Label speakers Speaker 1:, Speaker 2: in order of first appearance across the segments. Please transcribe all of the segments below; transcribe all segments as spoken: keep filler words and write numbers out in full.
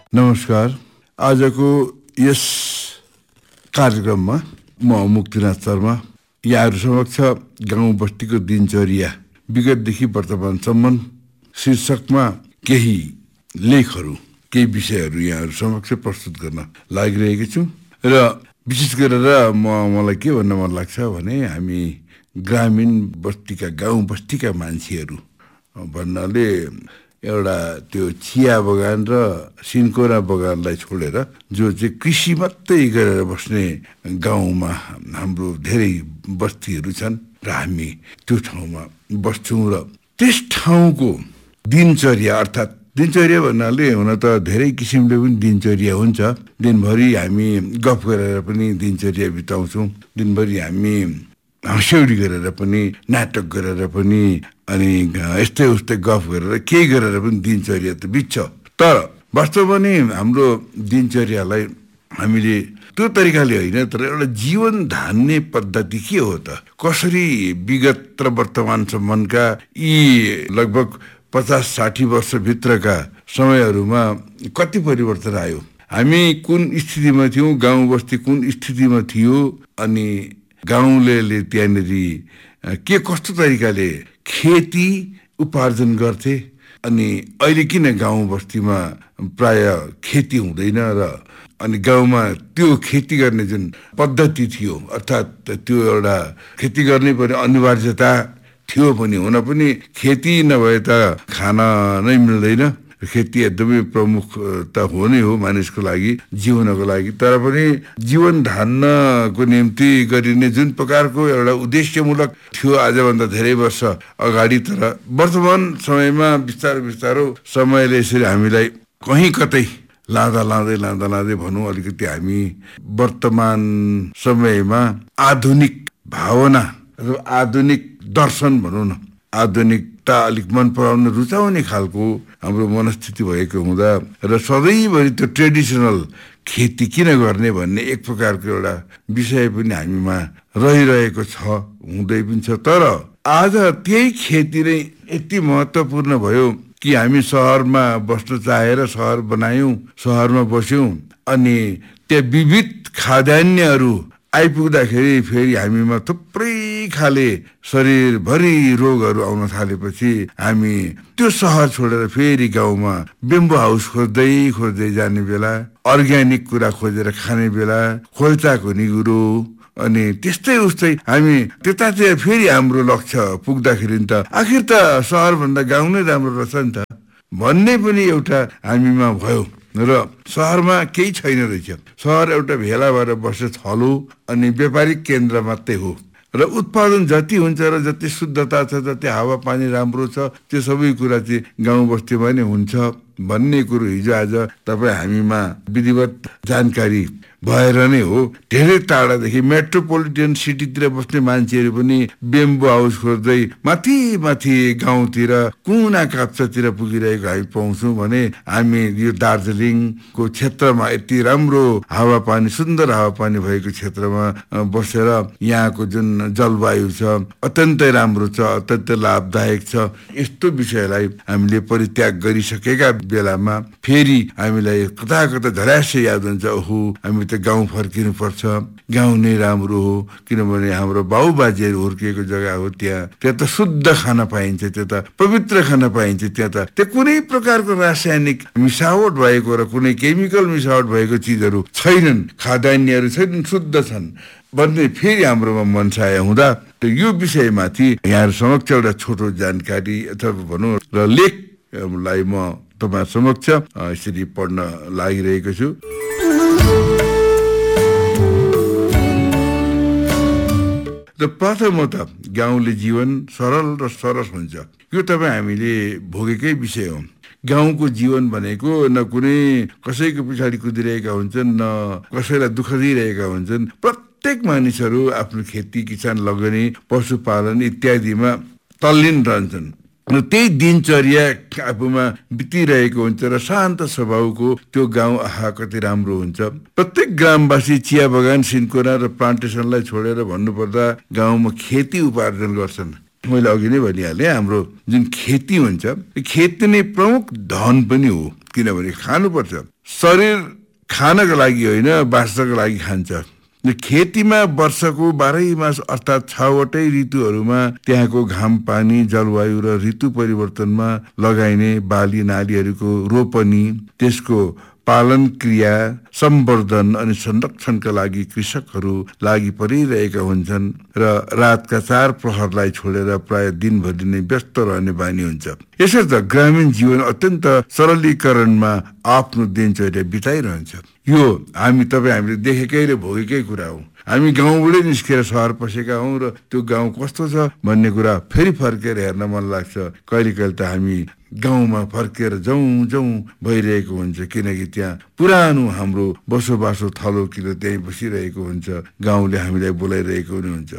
Speaker 1: नमस्कार। आजको यस कार्यक्रममा म मुक्तिनाथ शर्मा यहाँहरू समक्ष गाउँ बस्तीको दिनचर्या विगतदेखि वर्तमानसम्म शीर्षकमा केही लेखहरू केही विषयहरू यहाँहरू समक्ष प्रस्तुत गर्न लागिरहेको छु र विशेष गरेर म मलाई के भन्न मन लाग्छ भने हामी ग्रामीण बस्तीका गाउँ बस्तीका मान्छेहरू भन्नाले एउटा त्यो चिया बगान र सिन्कोना बगानलाई छोडेर जो चाहिँ कृषि मात्रै गरेर बस्ने गाउँमा हाम्रो धेरै बस्तीहरू छन् र हामी त्यो ठाउँमा बस्छौँ र त्यस ठाउँको दिनचर्या अर्थात् दिनचर्या भन्नाले हुन त धेरै किसिमले पनि दिनचर्या हुन्छ। दिनभरि हामी गफ गरेर पनि दिनचर्या बिताउँछौँ, दिनभरि हामी हँस्यौरी गरेर पनि नाटक गरेर पनि अनि यस्तै उस्तै गफ गरेर केही गरेर पनि दिनचर्या त बित्छ। तर वास्तवमा नै हाम्रो दिनचर्यालाई हामीले त्यो तरिकाले होइन तर एउटा जीवन धान्ने पद्धति के हो त, कसरी विगत र वर्तमानसम्मका यी लगभग पचास साठी वर्षभित्रका समयहरूमा कति परिवर्तन आयो, हामी कुन स्थितिमा थियौँ, गाउँ बस्ती कुन स्थितिमा थियो, अनि गाउँले त्यहाँनिर के कस्तो तरिकाले खेती उपार्जन गर्थे, अनि अहिले किन गाउँ बस्तीमा प्राय खेती हुँदैन र अनि गाउँमा त्यो खेती गर्ने जुन पद्धति थियो अर्थात् त्यो एउटा खेती गर्ने पनि अनिवार्यता थियो पनि, हुन पनि खेती नभए त खाना नै मिल्दैन, खेती एकदमै प्रमुख त हो नै हो मानिसको लागि जीवनको लागि। तर पनि जीवन धान्नको निम्ति गरिने जुन प्रकारको एउटा उद्देश्यमूलक थियो आजभन्दा धेरै वर्ष अगाडि, तर वर्तमान समयमा बिस्तारो बिस्तारो समयले यसरी हामीलाई कहीँ कतै लाँदा लाँदै लाँदा लाँदै भनौँ अलिकति हामी वर्तमान समयमा आधुनिक भावना र आधुनिक दर्शन भनौँ न, आधुनिकता अलिक मन पराउने रुचाउने खालको हाम्रो मनस्थिति भएको हुँदा र सधैँभरि त्यो ट्रेडिसनल खेती किन गर्ने भन्ने एक प्रकारको एउटा विषय पनि हामीमा रहिरहेको छ, हुँदै पनि छ। तर आज त्यही खेती नै यति महत्त्वपूर्ण भयो कि हामी सहरमा बस्न चाहेर सहर बनायौँ, सहरमा बस्यौँ, अनि त्यहाँ विविध खाद्यान्नहरू आइपुग्दाखेरि फेरि हामीमा थुप्रै खाले शरीरभरि रोगहरू आउन थालेपछि हामी त्यो सहर छोडेर फेरि गाउँमा बेम्बो हाउस खोज्दै खोज्दै जाने बेला, अर्ग्यानिक कुरा खोजेर खाने बेला, खोल्चाको निगुरो अनि त्यस्तै उस्तै हामी त्यतातिर फेरि हाम्रो लक्ष्य पुग्दाखेरि त आखिर त सहरभन्दा गाउँ नै राम्रो रहेछ नि त भन्ने पनि एउटा हामीमा भयो र सहरमा केही छैन रहेछ। सहर एउटा भेला भएर बस्ने थलो अनि व्यापारिक केन्द्र मात्रै हो र उत्पादन जति हुन्छ र जति शुद्धता छ, जति हावापानी राम्रो छ, त्यो सबै कुरा चाहिँ गाउँ बस्तीमा नै हुन्छ भन्ने कुरो हिजो आज तपाईँ हामीमा विधिवत जानकारी भएर नै हो। धेरै टाढादेखि मेट्रोपोलिटन सिटीतिर बस्ने मान्छेहरू पनि बेम्बो हाउस खोज्दै माथि माथि गाउँतिर कुना काप्चातिर पुगिरहेको हामी पाउँछौँ भने हामी यो दार्जिलिङको क्षेत्रमा यति राम्रो हावापानी सुन्दर हावापानी भएको क्षेत्रमा बसेर यहाँको जुन जलवायु छ अत्यन्तै राम्रो छ, अत्यन्तै लाभदायक छ, यस्तो विषयलाई हामीले परित्याग गरिसकेका बेलामा फेरि हामीलाई कता कता झरासे याद हुन्छ, ओहो हामी त गाउँ फर्किनु पर्छ, गाउँ नै राम्रो हो किनभने हाम्रो बाउबाजेहरू हुर्किएको जग्गा हो, त्यहाँ त्यहाँ त शुद्ध खाना पाइन्छ, त्यहाँ त पवित्र खाना पाइन्छ, त्यहाँ त त्यो कुनै प्रकारको रासायनिक मिसावट भएको र कुनै केमिकल मिसावट भएको चिजहरू छैनन्, खाद्यान्नहरू छैनन्, शुद्ध छन् भन्ने फेरि हाम्रोमा मनसाय हुँदा यो विषयमाथि यहाँहरू समक्ष एउटा छोटो जानकारी अथवा भनौँ र लेखलाई म तपाईँ समक्ष यसरी पढ्न लागिरहेको छु। र प्रथमतः गाउँले जीवन सरल र सरस हुन्छ, यो तपाईँ हामीले भोगेकै विषय हो। गाउँको जीवन भनेको न कुनै कसैको पछाडि कुदिरहेका हुन्छन्, न कसैलाई दुःख दिइरहेका हुन्छन्, प्रत्येक मानिसहरू आफ्नो खेती किसान लगानी पशुपालन इत्यादिमा तल्लीन रहन्छन् र त्यही दिनचर्या आफूमा बितिरहेको हुन्छ र शान्त स्वभावको त्यो गाउँ आहा कति राम्रो हुन्छ। प्रत्येक ग्रामवासी चिया बगान सिन्कोना र प्लान्टेसनलाई छोडेर भन्नुपर्दा गाउँमा खेती उपार्जन गर्छन्। मैले अघि नै भनिहालेँ हाम्रो जुन खेती हुन्छ खेती नै प्रमुख धन पनि हो, किनभने खानुपर्छ। शरीर खानको लागि होइन बाँच्नको लागि खान्छ। खेतीमा वर्षको बाह्रै मास अर्थात् छवटै ऋतुहरूमा त्यहाँको घाम पानी जलवायु र ऋतु परिवर्तनमा लगाइने बाली नालीहरूको रोपनी, त्यसको पालन क्रिया, सम्वर्धन अनि संरक्षणका लागि कृषकहरू लागि परिरहेका हुन्छन् र रातका चार प्रहरलाई छोडेर प्राय दिनभरि नै व्यस्त रहने बानी हुन्छ। यसर्थ ग्रामीण जीवन अत्यन्त सरलीकरणमा आफ्नो दिनचर्या बिताइरहन्छ। यो हामी तपाईँ हामीले देखेकै र भोगेकै कुरा हो। हामी गाउँबाटै निस्केर सहर पसेका हौँ र त्यो गाउँ कस्तो छ भन्ने कुरा फेरि फर्केर हेर्न मन लाग्छ। कहिले कहिले त हामी गाउँमा फर्केर जाउँ जाउँ भइरहेको हुन्छ, किनकि त्यहाँ पुरानो हाम्रो बसोबासो थलो किन त्यहीँ बसिरहेको हुन्छ, गाउँले हामीलाई बोलाइरहेको पनि हुन्छ।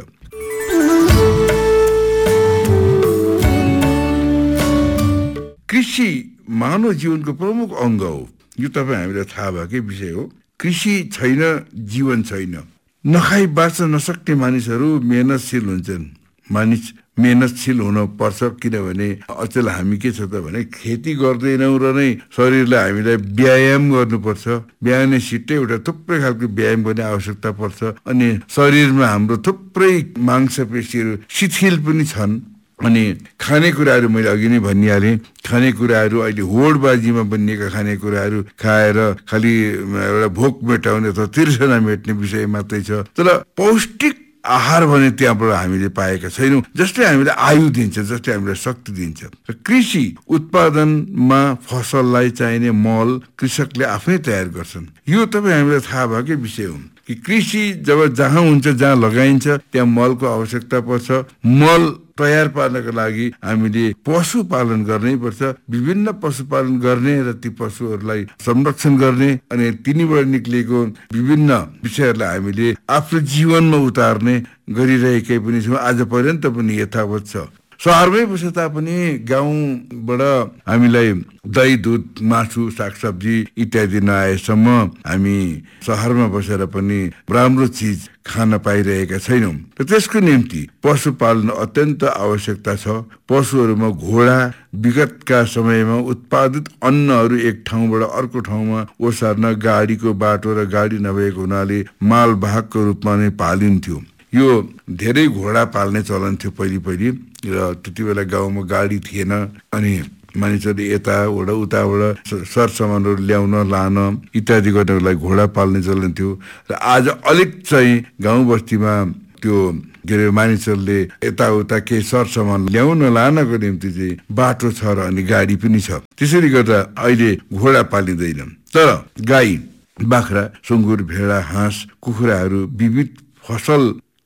Speaker 1: कृषि मानव जीवनको प्रमुख अङ्ग हो। यो तपाईँ हामीलाई थाहा भएकै विषय हो। कृषि छैन जीवन छैन। नखाई बाँच्न नसक्ने मानिसहरू मेहनतशील हुन्छन्। मानिस मेहनतशील हुन पर्छ, किनभने अचेल हामी के छ त भने खेती गर्दैनौँ र नै शरीरलाई हामीलाई व्यायाम गर्नुपर्छ। बिहानै सिट्टै एउटा थुप्रै खालको व्यायाम गर्ने आवश्यकता पर्छ। अनि शरीरमा हाम्रो थुप्रै मांसपेशीहरू शिथिल पनि छन्। अनि खानेकुराहरू मैले अघि नै भनिहालेँ, खानेकुराहरू अहिले होडबाजीमा बनिएका खानेकुराहरू खाएर खालि एउटा भोक मेटाउने अथवा तिर्सना मेट्ने विषय मात्रै छ। तर पौष्टिक आहार भने त्यहाँबाट हामीले पाएका छैनौँ, जसले हामीलाई आयु दिन्छ, जसले हामीलाई शक्ति दिन्छ। र कृषि उत्पादनमा फसललाई चाहिने मल कृषकले आफै तयार गर्छन्। यो तपाईँ हामीलाई थाहा भएकै विषय हो कि कृषि जब जहाँ हुन्छ, जहाँ लगाइन्छ, त्यहाँ मलको आवश्यकता पर्छ। मल तयार पार्नको लागि हामीले पशुपालन गर्नै पर्छ। विभिन्न पशुपालन गर्ने र ती पशुहरूलाई संरक्षण गर्ने अनि तिनीबाट निक्लिएको विभिन्न विषयहरूलाई हामीले आफ्नो जीवनमा उतार्ने गरिरहेकै पनि छौँ। आज पर्यन्त पनि यथावत छ। सहरमै बसे तापनि गाउँबाट हामीलाई दही, दुध, मासु, सागसब्जी इत्यादि नआएसम्म हामी सहरमा बसेर पनि राम्रो चिज खान पाइरहेका छैनौँ। र त्यसको निम्ति पशुपालन अत्यन्त आवश्यकता छ। पशुहरूमा घोडा विगतका समयमा उत्पादित अन्नहरू एक ठाउँबाट अर्को ठाउँमा ओसार्न गाडीको बाटो र गाडी नभएको हुनाले मालवाहकको रूपमा नै पालिन्थ्यो। यो धेरै घोडा पाल्ने चलन थियो पहिले पहिले, र त्यति बेला गाउँमा गाडी थिएन। अनि मानिसहरूले यताबाट उताबाट सरसामानहरू ल्याउन लान इत्यादि गर्नको लागि घोडा पाल्ने चलन थियो। र आज अलिक चाहिँ गाउँ बस्तीमा त्यो के अरे मानिसहरूले यताउता केही सरसामान ल्याउन लानको निम्ति चाहिँ बाटो छ र अनि गाडी पनि छ। त्यसरी गर्दा अहिले घोडा पालिँदैन। तर गाई, बाख्रा, सुँगुर, भेडा, हाँस, कुखुराहरू विविध फसल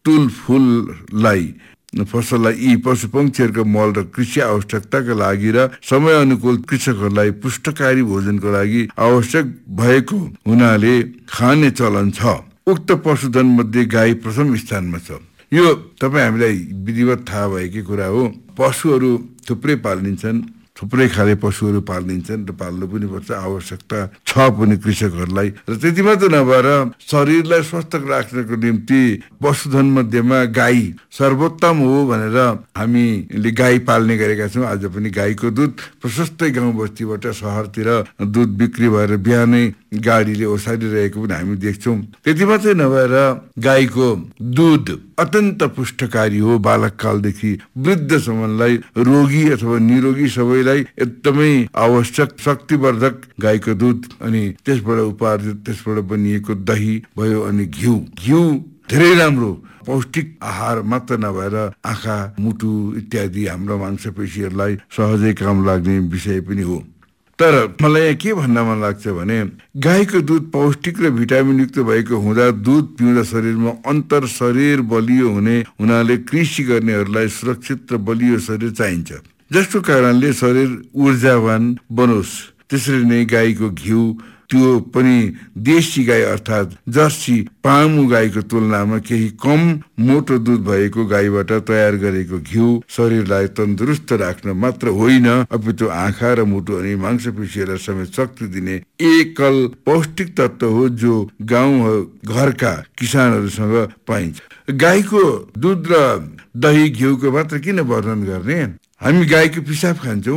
Speaker 1: तुलफुललाई फसललाई यी पशुपक्षीहरूको मल र कृषि आवश्यकताका लागि र समय अनुकूल कृषकहरूलाई पुष्टकारी भोजनको लागि आवश्यक भएको हुनाले खाने चलन छ। उक्त पशुधन मध्ये गाई प्रथम स्थानमा छ। यो तपाईँ हामीलाई विधिवत थाहा भएकै कुरा हो। पशुहरू थुप्रै पालिन्छन्, थुप्रै खाले पशुहरू पालिन्छन् र पाल्नु पनि पर्छ, आवश्यकता छ पनि कृषकहरूलाई। र त्यति मात्र नभएर शरीरलाई स्वस्थ राख्नको निम्ति पशुधन मध्येमा गाई सर्वोत्तम हो भनेर हामीले गाई पाल्ने गरेका छौँ। आज पनि गाईको दुध प्रशस्तै गाउँ बस्तीबाट सहरतिर दुध बिक्री भएर बिहानै गाडीले ओसारिरहेको पनि हामी देख्छौँ। त्यति मात्रै नभएर गाईको दुध अत्यन्त पुष्टकारी हो। बालककालदेखि वृद्धसम्मलाई, रोगी अथवा निरोगी सबैलाई एकदमै आवश्यक शक्तिवर्धक गाईको दुध। अनि त्यसबाट उपार्जित, त्यसबाट बनिएको दही भयो, अनि घिउ घिउ धेरै राम्रो पौष्टिक आहार मात्र नभएर आँखा, मुटु इत्यादि हाम्रो मांसपेशीहरूलाई सहजै काम लाग्ने विषय पनि हो। तर मलाई यहाँ के भन्न मन लाग्छ भने गाईको दुध पौष्टिक र भिटामिन युक्त भएको हुँदा दुध पिउँदा शरीरमा अन्तर शरीर बलियो हुने हुनाले कृषि गर्नेहरूलाई सुरक्षित र बलियो शरीर चाहिन्छ, जसको कारणले शरीर ऊर्जावान बनोस्। त्यसरी नै गाईको घिउ, त्यो पनि देशी गाई अर्थात् जर्सी पामु गाईको तुलनामा केही कम मोटो दुध भएको गाईबाट तयार गरेको घिउ शरीरलाई तन्दुरुस्त राख्न मात्र होइन, अपितु आँखा र मुटु अनि मांसपेशीहरूलाई समेत शक्ति दिने एकल पौष्टिक तत्व हो जो गाउँ घरका किसानहरूसँग पाइन्छ। गाईको दुध र दही घिउको मात्र किन वर्णन गर्ने? हामी गाईको पिसाब खान्छौँ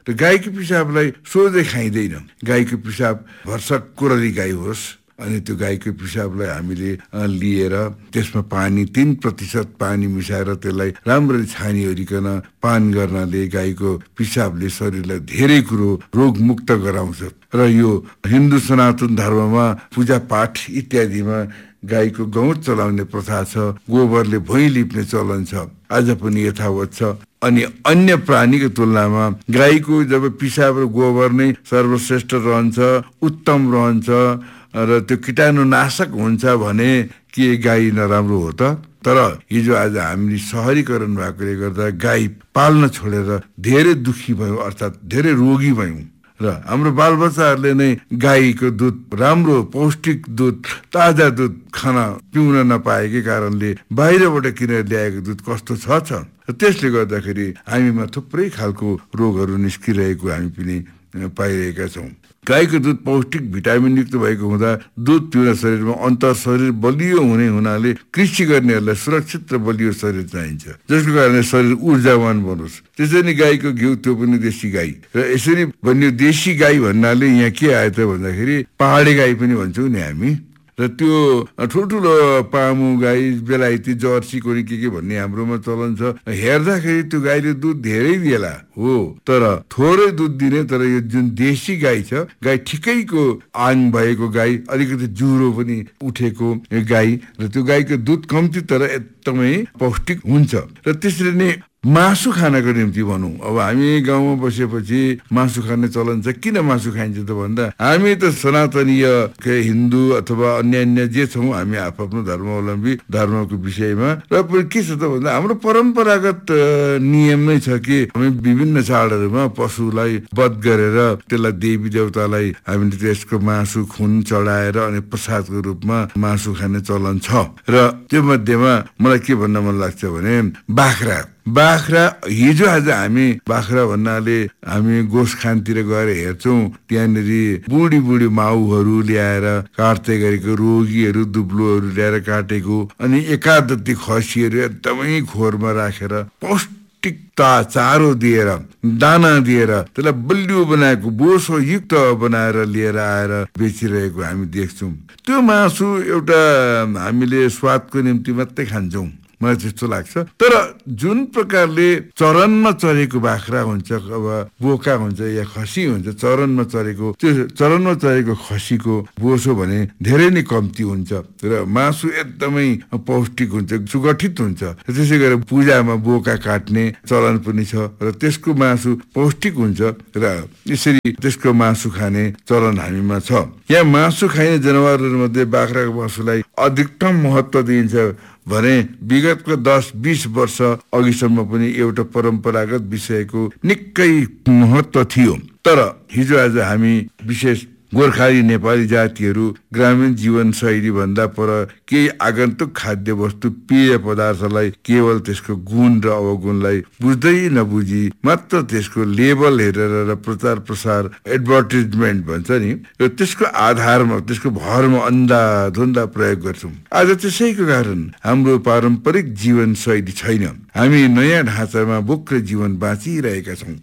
Speaker 1: र गाईको पिसाबलाई सोझै खाइँदैन। गाईको पिसाब भर्सक कोरली गाई होस् अनि त्यो गाईको पिसाबलाई हामीले लिएर त्यसमा पानी तीन प्रतिशत पानी मिसाएर त्यसलाई राम्ररी छानीओरिकन पान गर्नाले गाईको पिसाबले शरीरलाई धेरै कुरो रोगमुक्त गराउँछ। र यो हिन्दू सनातन धर्ममा पूजापाठ इत्यादिमा गाईको गौत चलाउने प्रथा छ, गोबरले भुइँ लिप्ने चलन छ, आज पनि यथावत छ। अनि अन्य प्राणीको तुलनामा गाईको जब पिसाब र गोबर नै सर्वश्रेष्ठ रहन्छ, उत्तम रहन्छ र त्यो कीटाणुनाशक हुन्छ भने के गाई नराम्रो हो त? तर हिजो आज हामी सहरीकरण भएकोले गर्दा गाई पाल्न छोडेर धेरै दुखी भयौँ, अर्थात् धेरै रोगी भयौँ। र हाम्रो बालबच्चाहरूले नै गाईको दुध, राम्रो पौष्टिक दुध, ताजा दुध खान पिउन नपाएकै कारणले बाहिरबाट किनेर ल्याएको दुध कस्तो छ छ त्यसले गर्दाखेरि हामीमा थुप्रै खालको रोगहरू निस्किरहेको हामी पनि पाइरहेका छौँ। गाईको दुध पौष्टिक भिटामिनयुक्त भएको हुँदा दुध पिउन शरीरमा अन्तर शरीर बलियो हुने हुनाले कृषि गर्नेहरूलाई सुरक्षित र बलियो शरीर चाहिन्छ, जसको कारणले शरीर ऊर्जावान बनोस्। त्यसरी नै गाईको घिउ, त्यो पनि देशी गाई। र यसरी भन्यो देशी गाई भन्नाले यहाँ के आयो त भन्दाखेरि पहाडी गाई पनि भन्छौँ नि हामी। र त्यो ठुल्ठुलो पामु गाई, बेलायती जर्सी कोरी के के भन्ने हाम्रोमा चलन छ। हेर्दाखेरि त्यो गाईले दुध धेरै दिएला हो, तर थोरै दुध दिने। तर यो जुन देशी गाई छ, गाई ठिकैको आङ भएको गाई, अलिकति जुरो पनि उठेको गाई, र त्यो गाईको दुध कम्ती तर एकदमै पौष्टिक हुन्छ। र त्यसरी नै मासु खानको निम्ति भनौँ, अब हामी गाउँमा बसेपछि मासु खाने चलन छ। किन मासु खाइन्छ त भन्दा हामी त सनातनीय हिन्दू अथवा अन्य अन्य जे छौँ, हामी आफ्नो धर्मावलम्बी धर्मको विषयमा। र के छ त भन्दा हाम्रो परम्परागत नियम नै छ कि हामी विभिन्न चाडहरूमा पशुलाई वध गरेर त्यसलाई देवी देवतालाई हामीले त्यसको मासु खुन चढाएर अनि प्रसादको रूपमा मासु खाने चलन छ। र त्यो मध्येमा मलाई के भन्न मन लाग्छ भने बाख्रा बाख्रा हिजो आज हामी बाख्रा भन्नाले हामी गोसखानतिर गएर हेर्छौँ, त्यहाँनिर बुढी बुढी माउहरू ल्याएर काट्दै गरेको, रोगीहरू दुब्लोहरू ल्याएर काटेको, अनि एकादती खसीहरू एकदमै खोरमा राखेर पौष्टिकता चारो दिएर, दाना दिएर त्यसलाई बलियो बनाएको, बोसो युक्त बनाएर लिएर आएर बेचिरहेको हामी देख्छौँ। त्यो मासु एउटा हामीले स्वादको निम्ति मात्रै खान्छौँ, मलाई त्यस्तो लाग्छ। तर जुन प्रकारले चरनमा चरेको बाख्रा हुन्छ, अब बोका हुन्छ या खसी हुन्छ, चरनमा चरेको, त्यो चरनमा चरेको खसीको बोसो भने धेरै नै कम्ती हुन्छ र मासु एकदमै पौष्टिक हुन्छ, सुगठित हुन्छ। त्यसै गरेर पूजामा बोका काट्ने चलन पनि छ र त्यसको मासु पौष्टिक हुन्छ र यसरी त्यसको मासु खाने चलन हामीमा छ। यहाँ मासु खाइने जनावरहरूमध्ये बाख्राको मासुलाई अधिकतम महत्त्व दिइन्छ भने विगतको दस बिस वर्ष अघिसम्म पनि एउटा परम्परागत विषयको निकै महत्त्व थियो। तर हिजो आज हामी विशेष गोर्खाली नेपाली जातिहरू ग्रामीण जीवनशैली भन्दा पर केही आगन्तुक खाद्य वस्तु, पेय पदार्थलाई केवल त्यसको गुण र अवगुणलाई बुझ्दै नबुझी मात्र त्यसको लेबल हेरेर र प्रचार प्रसार, एडभर्टिजमेन्ट भन्छ नि, र त्यसको आधारमा, त्यसको भरमा अन्धाधुन्दा प्रयोग गर्छौँ। आज त्यसैको कारण हाम्रो पारम्परिक जीवनशैली छैन, हामी नयाँ ढाँचामा बोक्रे जीवन बाँचिरहेका छौँ।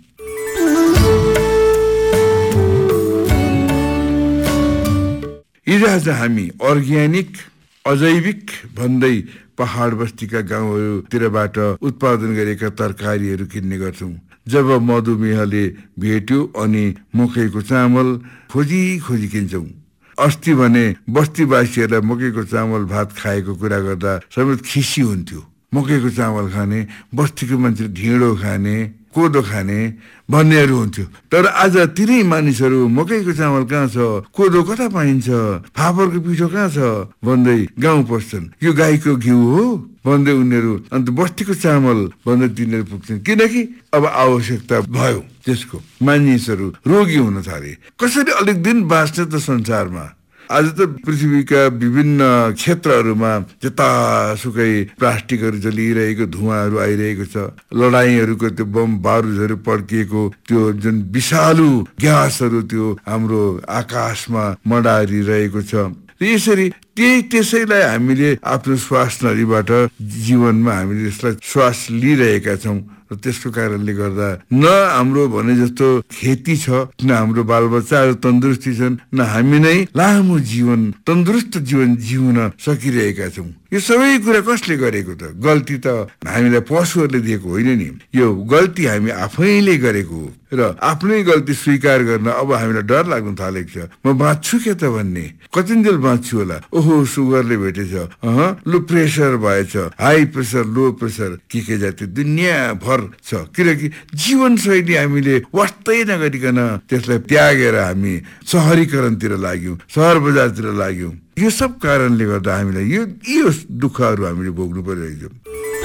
Speaker 1: हिजो आज हामी अर्ग्यानिक, अजैविक भन्दै पहाड बस्तीका गाउँहरूतिरबाट उत्पादन गरेका तरकारीहरू किन्ने गर्छौँ। जब मधुमेहले भेट्यो अनि मकैको चामल खोजी खोजी किन्छौँ। अस्ति भने बस्तीवासीहरूलाई मकैको चामल भात खाएको कुरा गर्दा समेत खिसी हुन्थ्यो। मकैको चामल खाने, बस्तीको मान्छे ढिँडो खाने, कोदो खाने भन्नेहरू हुन्थ्यो। तर आज तिनै मानिसहरू मकैको चामल कहाँ छ, कोदो कता पाइन्छ, फापरको पिठो कहाँ छ भन्दै गाउँ पस्छन्। यो गाईको घिउ हो भन्दै उनीहरू अन्त बस्तीको चामल भन्दै तिनीहरू पुग्छन्, किनकि अब आवश्यकता भयो त्यसको। मानिसहरू रोगी हुन थाले। कसरी अलिक दिन बाँच्ने त संसारमा? आज त पृथ्वीका विभिन्न क्षेत्रहरूमा जतासुकै प्लास्टिकहरू जलिरहेको, धुवाहरू आइरहेको छ, लडाइँहरूको त्यो बम बारुदहरू पड्किएको, त्यो जुन विषालु ग्यासहरू त्यो हाम्रो आकाशमा मडारिरहेको छ। यसरी त्यही त्यसैलाई हामीले आफ्नो श्वास नलीबाट जीवनमा हामीले यसलाई श्वास लिइरहेका छौँ र त्यसको कारणले गर्दा न हाम्रो भने जस्तो खेती छ, न हाम्रो बालबच्चाहरू तन्दुरुस्ती छन्, न हामी नै लामो जीवन तन्दुरुस्त जीवन जिउन सकिरहेका छौँ। यो सबै कुरा कसले गरेको त? गल्ती त हामीलाई पशुहरूले दिएको होइन नि, यो गल्ती हामी आफैले गरेको हो। र आफ्नै गल्ती स्वीकार गर्न अब हामीलाई डर लाग्न थालेको छ। म बाँच्छु के त भन्ने, कतिन्जेल बाँच्छु होला, ओहो सुगरले भेटेछ, अह लो प्रेसर भएछ, हाई प्रेसर लो प्रेसर के के जाति दुनियाँभर छ। किनकि जीवनशैली हामीले वास्तै नगरिकन त्यसलाई त्यागेर हामी सहरीकरणतिर लाग्यौँ, सहर बजारतिर लाग्यौँ। यो सब कारणले गर्दा हामीलाई यो यो दुःखहरू हामीले भोग्नु परिरहेको छ।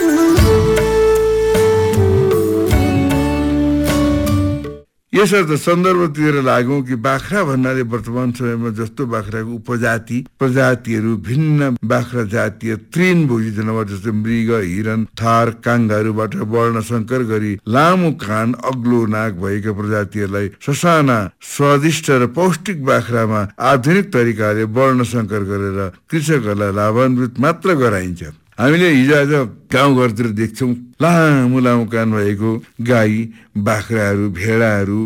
Speaker 1: यसर्थ सन्दर्भतिर लागौँ कि बाख्रा भन्नाले वर्तमान समयमा जस्तो बाख्राको उपजाति प्रजातिहरू भिन्न बाख्रा जातीय तृणभोजी जनावर जस्तै मृग, हिरण, थार, काङ्गारूबाट वर्णसङ्कर गरी लामो कान अग्लो नाक भएका प्रजातिहरूलाई ससाना स्वादिष्ट र पौष्टिक बाख्रामा आधुनिक तरिकाले वर्णसङ्कर गरेर कृषकहरूलाई लाभान्वित मात्र गराइन्छ। हामीले हिजो आज गाउँघरतिर देख्छौँ लामो लामो कान भएको गाई, बाख्राहरू, भेडाहरू,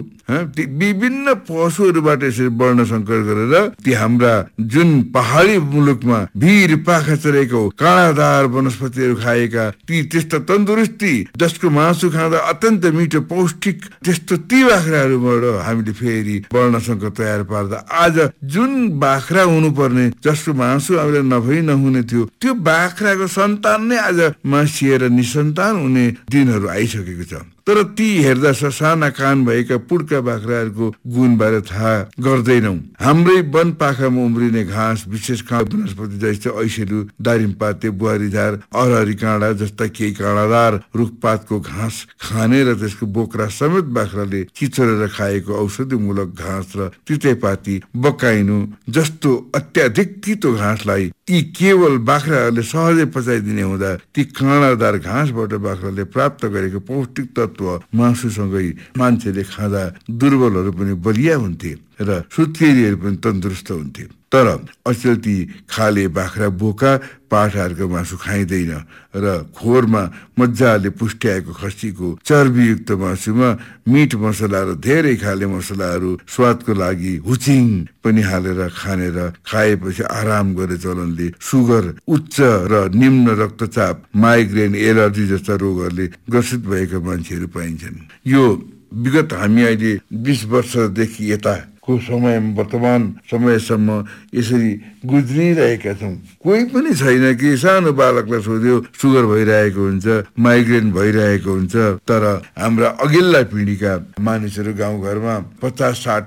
Speaker 1: विभिन्न पशुहरूबाट यसरी वर्णसङ्कर गरेर ती हाम्रा जुन पहाडी मुलुकमा भिर पाखा चरेको काँडादार वनस्पतिहरू खाएका ती त्यस्ता तन्दुरुस्ती जसको मासु खाँदा अत्यन्त मिठो पौष्टिक त्यस्तो ती बाख्राहरूबाट हामीले फेरि वर्णसङ्कर तयार पार्दा आज जुन बाख्रा हुनुपर्ने जसको मासु हामीलाई नभई नहुने थियो त्यो बाख्राको सन्तान नै आज मासिएर निसन्तान हुने दिनहरू आइसकेको छ। तर ती हेर्दा ससाना कान भएका पुड्का बाख्राहरूको गुणबारे थाहा गर्दैनौँ। हाम्रै वन पाखामा उम्रिने घाँस, विशेष खाद्य वनस्पति जस्तै ऐसेलु, दारिमपाते, बुहारीझार, अरहरी काँडा जस्ता केही काँडादार रुखपातको घाँस खाने र त्यसको बोक्रा समेत बाख्राले चिचोरेर खाएको औषधिमूलक घाँस र तितेपाती, बकाइनु जस्तो अत्याधिक तितो घाँसलाई यी केवल बाख्राहरूले सहजै पचाइदिने हुँदा ती काँडादार घाँसबाट बाख्राले प्राप्त गरेको पौष्टिक तत्व मासुसँगै मान्छेले खाँदा दुर्बलहरू पनि बलिया हुन्थे र सुत्केरीहरू पनि तन्दुरुस्त हुन्थे। तर अचेल ती खाले बाख्रा बोका पाठाहरूको मासु खाइँदैन र खोरमा मजाले पुष्ट्याएको खसीको चर्बीयुक्त मासुमा मिठ मसला र धेरै खाले मसलाहरू स्वादको लागि हुचिङ पनि हालेर खानेर खाएपछि आराम गर्ने चलनले सुगर, उच्च र निम्न रक्तचाप, माइग्रेन, एलर्जी जस्ता रोगहरूले ग्रसित भएका मान्छेहरू पाइन्छन्। यो विगत हामी अहिले बीस वर्षदेखि यता को समय वर्तमान समयसम्म यसरी गुज्रिरहेका छौँ। कोही पनि छैन कि सानो बालकलाई सोध्यो सुगर भइरहेको हुन्छ, माइग्रेन भइरहेको हुन्छ। तर हाम्रा अघिल्ला पिँढीका मानिसहरू गाउँघरमा पचास साठ